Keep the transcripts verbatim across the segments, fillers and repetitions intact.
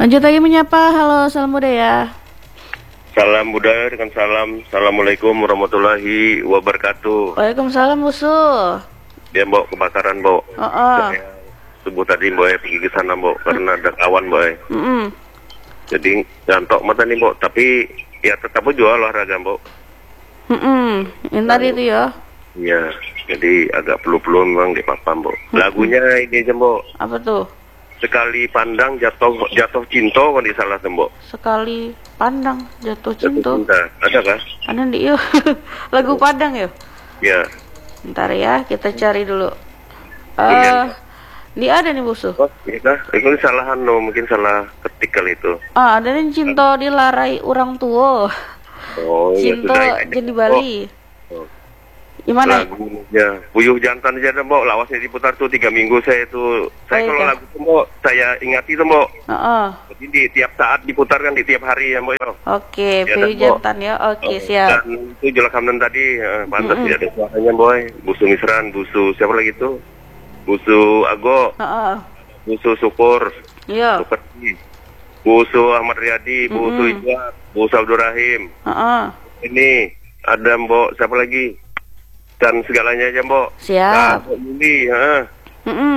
Lanjut lagi menyapa. Halo, salam budaya. Salam budaya dengan salam. Assalamualaikum warahmatullahi wabarakatuh. Waalaikumsalam, Busu. Dia Mbok kebakaran Mbok. Oh, oh. Saya subuh tadi Mbok ya pergi ke sana Mbok karena ada kawan Mbok. Ya. Mm -mm. Jadi ngantok mata nih Mbok, tapi ya tetap jual olahraga Mbok. Mm -mm. Yang tadi itu ya. Iya, jadi agak perlu-perlu memang di papa Mbok. Mm -mm. Lagunya ini aja Mbok. Apa tuh? Sekali pandang jatuh jatuh cinta kalau di salah Mbok. Sekali pandang jatuh cinta. Jatuh cinta. Ada kah? Ada di yuk. Lagu Padang ya? Ya. Bentar ya, kita cari dulu. Eh, uh, di ada nih Busu. Oh, iya kah? Itu kesalahan no, mungkin salah ketik kali itu. Ah, ada nih cinta dilarai orang tua. Oh, cinta ya jadi Bali. Oh. Gimana? Lagunya Puyuh Jantan aja Mbok, lawasnya diputar tuh tiga minggu saya itu. Saya oh, kalau iya. lagu itu Mbok, saya ingati tuh Mbok. Uh -uh. Jadi di tiap saat diputar kan di tiap hari ya Mbok. Oke, ya, Puyuh Jantan ya. Oke, siap. Dan itu Jelak Hamdan tadi, uh, pantas mm -mm. tidak ada suaranya Boy. Busu Misran, Busu siapa lagi tuh? Busu Ago. Uh -uh. Busu Syukur. Iya. Sukerti. Busu Ahmad Riyadi, mm -mm. Busu Ijat, Busu Abdul Rahim. Uh -uh. Ini ada Mbok, siapa lagi? Dan segalanya aja Mbok. Siap. Mbok Yuli, heeh. Mm -mm.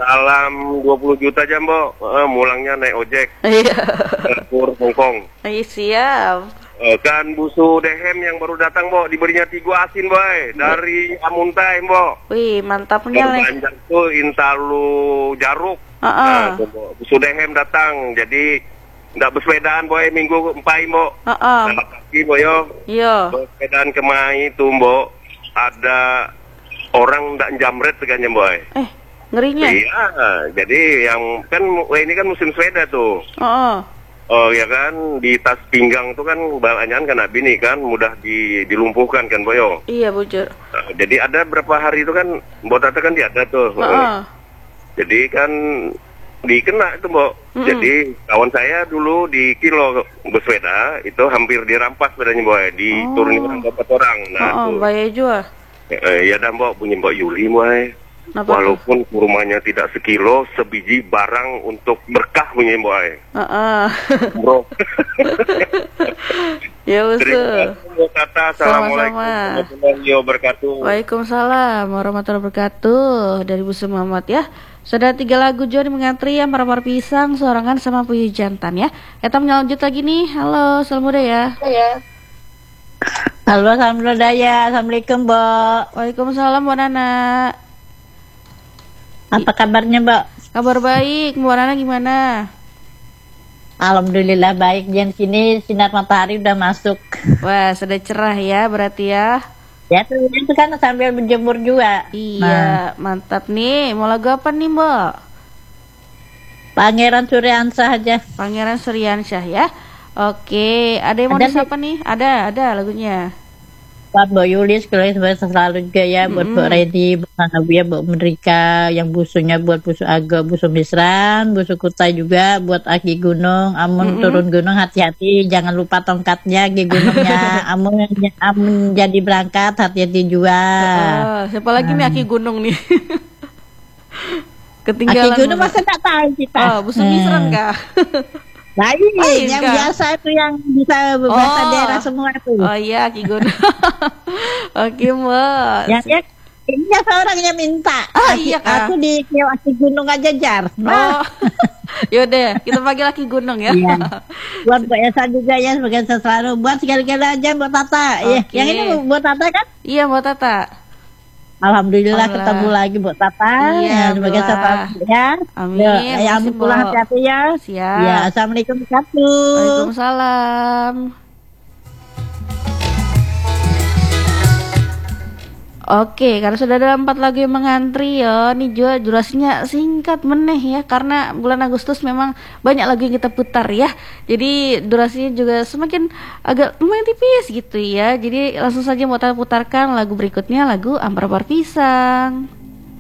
Salam dua puluh juta aja Mbok. Heeh, mulangnya naik ojek. Iya. Tur Hongkong. Iya, siap. Uh, kan Busu Dehem yang baru datang Mbok, diberinya tiga asin Boy dari Amuntai Mbok. Wih, mantapnya nih. Banjar tuh Intalu Jaruk. Uh -uh. Nah, Busu Dehem datang. Jadi nggak bersepedaan Boy minggu empai Mbok. Uh -uh. Nah, kaki Boy yo. Iya. Bersepedaan kemai tuh Mbok. Ada orang ndak jamret teganya Boy. Eh, ngerinya. Iya, jadi yang kan ini kan musim sepeda tuh. Oh, oh. Oh ya kan, di tas pinggang tuh kan banyakan kena bini kan, mudah di, dilumpuhkan kan Boyo. Iya bujur. Nah, jadi ada berapa hari itu kan, Mbok Tata kan tiada tuh. Oh, oh. Jadi kan dikena itu Mbok. Mm -mm. Jadi kawan saya dulu di kilo bersepeda itu hampir dirampas sepedanya Boy, diturunin orang dapat orang. Nah, oh, oh, bahaya juga. Ya, ya dah Mbok, punya Mbok Yuli Boy. Kenapa walaupun tuh? Kurmanya tidak sekilo, sebiji barang untuk berkah punya Boy. Uh -uh. Bro. Ya usul. Assalamualaikum warahmatullahi wabarakatuh. Waalaikumsalam warahmatullahi wabarakatuh. Dari Busu Muhammad ya. Sudah tiga lagu Joni mengantri yang Marmar Pisang, Sorangan sama Puyuh Jantan ya. Kita melanjut lagi nih. Halo, salam budaya. Ya. Halo, salam budaya. Assalamualaikum, Mbak. Waalaikumsalam, Bu Nana. Apa kabarnya, Mbak? Kabar baik, Bu Nana gimana? Alhamdulillah baik. Di sini sinar matahari udah masuk. Wah, sudah cerah ya berarti ya. Ya, itu kan sambil berjemur juga. Iya, nah. Mantap nih. Mau lagu apa nih, Mbak? Pangeran Suryansyah aja. Pangeran Suryansyah ya. Oke, ada yang mau ada disapa nih? Ada, ada lagunya. Buat Mbak Yuli sekalian selalu juga ya, buat mm -hmm. Mbak Redi, buat Nabiya, buat Mereka, yang busunya buat Busu Aga, Busu Misran, Busu Kutai juga, buat Aki Gunung, Amun mm -hmm. turun gunung hati-hati, jangan lupa tongkatnya, Aki Gunungnya, Amun, Amun jadi berangkat hati-hati juga. Uh, siapa lagi hmm. nih Aki Gunung nih? Ketinggalan. Aki Gunung masa tak tahu kita. Oh, Busu Misran hmm. kah? Baik, oh, yang enggak. Biasa itu yang bisa bahasa oh. daerah semua itu. Oh iya, Ki Gunung. Oke, Mbak. Yang ya, ini seorangnya minta. Ah, iya kah? Aku di Ki Gunung aja jar. Nah. Oh. Yaudah, kita panggil Ki Gunung ya. Iya. Buat Mbak Esa juga ya sebagai selalu. Buat sekali-kali aja buat Tata. Okay. Ya, yang ini buat Tata kan? Iya, buat Tata. Alhamdulillah Allah. Ketemu lagi buat Tata iya, ya, sebagai satu ya. Amin. Ya, ya amin pulang hati-hati ya. Siap. Ya, assalamualaikum warahmatullahi. Waalaikumsalam. Oke, karena sudah ada empat lagu yang mengantri ya, ini juga durasinya singkat meneh ya, karena bulan Agustus memang banyak lagu yang kita putar ya. Jadi durasinya juga semakin agak lumayan tipis gitu ya. Jadi langsung saja mau putarkan lagu berikutnya, lagu Ampar-Ampar Pisang.